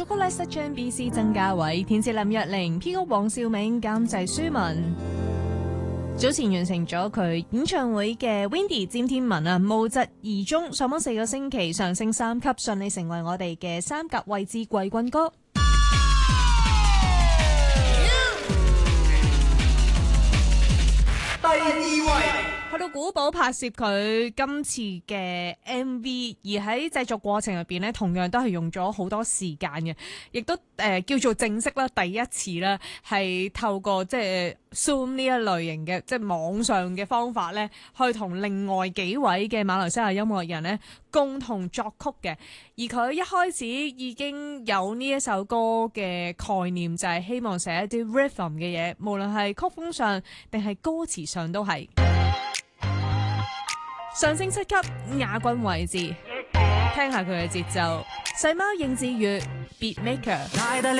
作曲 Lester Chan BC 曾家偉，填詞林若寧，編曲黃兆銘，監製舒文。早前完成咗佢演唱會嘅 Windy 詹天文啊，無疾而終，上榜4個星期，上升3級，順利成為我哋嘅3甲位置季軍歌。 第2位。 去到古堡拍攝佢今次嘅 MV， 而喺製作過程入邊咧，同樣都係用咗好多時間嘅，亦都叫做正式啦，第一次啦，係透過即係 Zoom 呢一類型嘅即係網上嘅方法咧，去同另外幾位嘅馬來西亞音樂人咧共同作曲嘅。而佢一開始已經有呢一首歌嘅概念，就係希望寫一啲 rhythm 嘅嘢，無論係曲風上定係歌詞上都係。上升7級，亞軍位置，聽下佢嘅節奏。細貓應志月 Beatmaker。